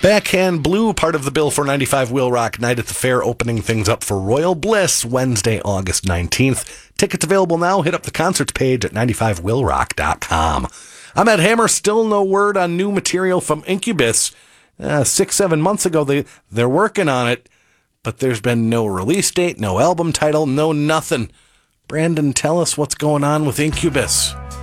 Backhand Blue, part of the bill for 95 Will Rock Night at the Fair, opening things up for Royal Bliss Wednesday, August 19th. Tickets available now. Hit up the concerts page at 95willrock.com. I'm Ed Hammer. Still no word on new material from Incubus. 6-7 months ago, they're working on it, but there's been no release date, no album title, no nothing. Brandon, tell us what's going on with Incubus.